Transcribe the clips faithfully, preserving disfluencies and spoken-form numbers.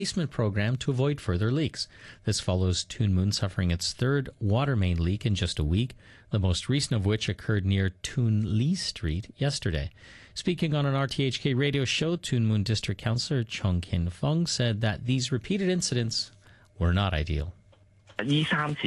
replacement program to avoid further leaks. This follows Toon Moon suffering its third water main leak in just a week, the most recent of which occurred near Toon Lee Street yesterday. Speaking on an R T H K radio show, Toon Moon District Councillor Chong Kin Fong said that these repeated incidents were not ideal. These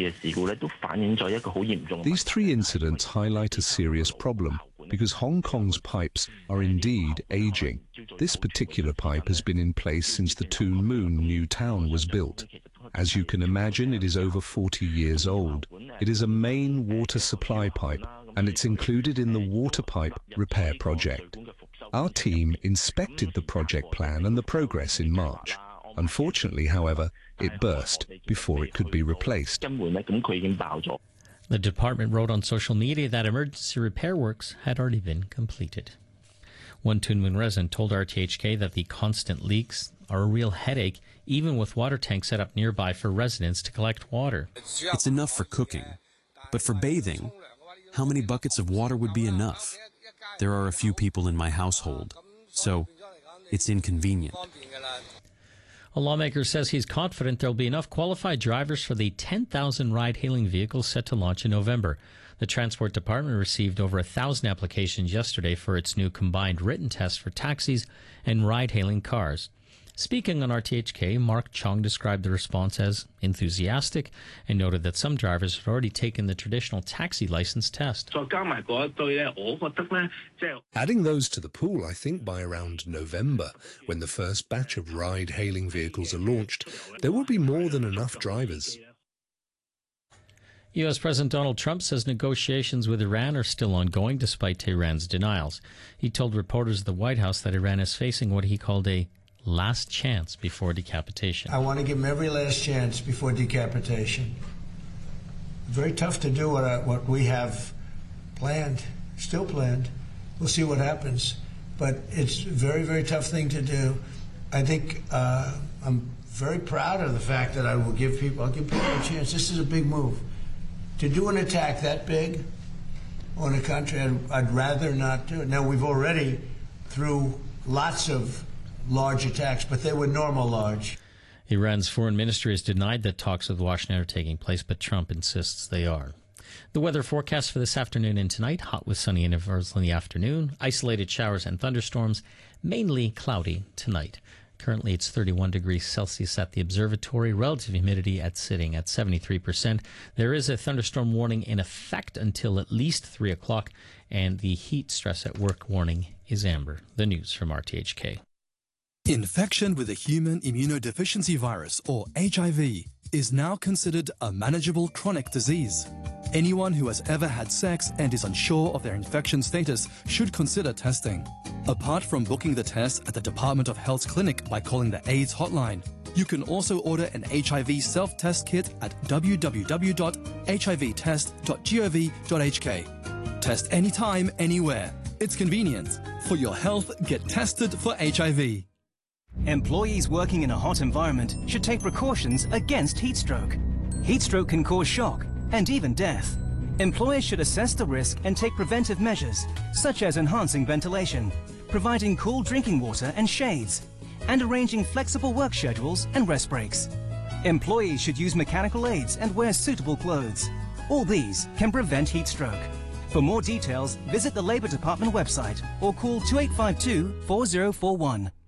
three incidents highlight a serious problem because Hong Kong's pipes are indeed aging. This particular pipe has been in place since the Toon Moon new town was built. As you can imagine, it is over forty years old. It is a main water supply pipe, and it's included in the water pipe repair project. Our team inspected the project plan and the progress in March. Unfortunately, however, it burst before it could be replaced. The department wrote on social media that emergency repair works had already been completed. One Toon Moon resident told R T H K that the constant leaks are a real headache, even with water tanks set up nearby for residents to collect water. It's enough for cooking, but for bathing, how many buckets of water would be enough? There are a few people in my household, so it's inconvenient. A lawmaker says he's confident there will be enough qualified drivers for the ten thousand ride-hailing vehicles set to launch in November. The Transport Department received over one thousand applications yesterday for its new combined written test for taxis and ride-hailing cars. Speaking on R T H K, Mark Chong described the response as enthusiastic and noted that some drivers had already taken the traditional taxi license test. Adding those to the pool, I think by around November, when the first batch of ride-hailing vehicles are launched, there will be more than enough drivers. U S President Donald Trump says negotiations with Iran are still ongoing despite Tehran's denials. He told reporters at the White House that Iran is facing what he called a last chance before decapitation. I want to give them every last chance before decapitation. Very tough to do what, I, what we have planned, still planned. We'll see what happens. But it's a very, very tough thing to do. I think uh, I'm very proud of the fact that I will give people, I'll give people a chance. This is a big move. To do an attack that big on a country, I'd, I'd rather not do it. Now, we've already, through lots of large attacks, but they were normal large. Iran's foreign ministry has denied that talks with Washington are taking place, but Trump insists they are. The weather forecast for this afternoon and tonight: hot with sunny intervals in the afternoon, isolated showers and thunderstorms, mainly cloudy tonight. Currently it's thirty-one degrees Celsius at the observatory, relative humidity at sitting at seventy-three percent. There is a thunderstorm warning in effect until at least three o'clock, and the heat stress at work warning is amber. The news from R T H K. Infection with a human immunodeficiency virus, or H I V, is now considered a manageable chronic disease. Anyone who has ever had sex and is unsure of their infection status should consider testing. Apart from booking the test at the Department of Health's clinic by calling the AIDS hotline, you can also order an H I V self-test kit at w w w dot h i v test dot gov dot h k. Test anytime, anywhere. It's convenient. For your health, get tested for H I V. Employees working in a hot environment should take precautions against heat stroke. Heat stroke can cause shock and even death. Employers should assess the risk and take preventive measures, such as enhancing ventilation, providing cool drinking water and shades, and arranging flexible work schedules and rest breaks. Employees should use mechanical aids and wear suitable clothes. All these can prevent heat stroke. For more details, visit the Labour Department website or call two eight five two, four zero four one.